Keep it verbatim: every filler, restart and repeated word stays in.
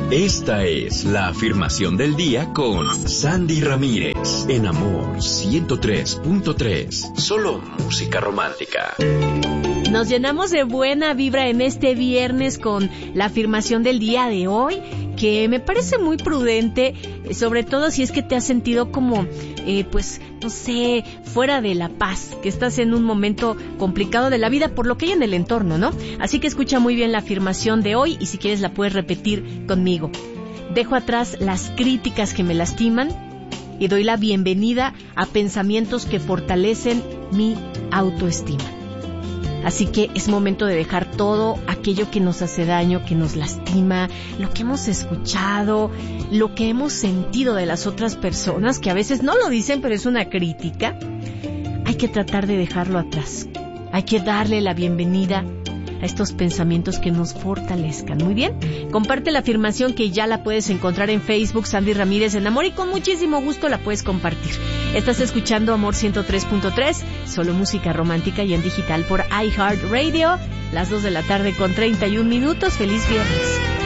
Esta es la afirmación del día con Sandy Ramírez en Amor ciento tres punto tres. Solo música romántica. Nos llenamos de buena vibra en este viernes con la afirmación del día de hoy, que me parece muy prudente, sobre todo si es que te has sentido como, eh, pues, no sé, fuera de la paz, que estás en un momento complicado de la vida por lo que hay en el entorno, ¿no? Así que escucha muy bien la afirmación de hoy y si quieres la puedes repetir conmigo. Dejo atrás las críticas que me lastiman y doy la bienvenida a pensamientos que fortalecen mi autoestima. Así que es momento de dejar todo aquello que nos hace daño, que nos lastima, lo que hemos escuchado, lo que hemos sentido de las otras personas, que a veces no lo dicen, pero es una crítica. Hay que tratar de dejarlo atrás. Hay que darle la bienvenida a estos pensamientos que nos fortalezcan. Muy bien, comparte la afirmación que ya la puedes encontrar en Facebook, Sandy Ramírez en Amor, y con muchísimo gusto la puedes compartir. Estás escuchando Amor ciento tres punto tres, solo música romántica y en digital por iHeartRadio, las dos de la tarde con treinta y un minutos. Feliz viernes.